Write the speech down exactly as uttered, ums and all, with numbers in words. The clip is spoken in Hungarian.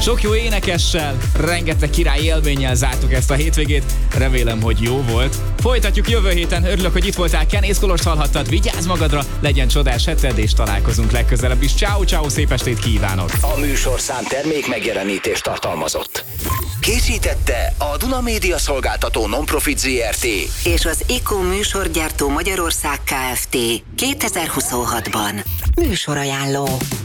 Sok jó énekessel, rengeteg királyi élménnyel zártuk ezt a hétvégét. Remélem, hogy jó volt. Folytatjuk jövő héten. Örülök, hogy itt voltál. Kenész Kolost hallhattad. Vigyázz magadra, legyen csodás heted, és találkozunk legközelebb is. Ciao, ciao, szép estét kívánok! A műsorszám termék megjelenítést tartalmazott. Készítette a Duna Média Szolgáltató Non-Profit zé er té és az Iko műsorgyártó Magyarország Kft. kétezer-huszonhatban. Műsorajánló.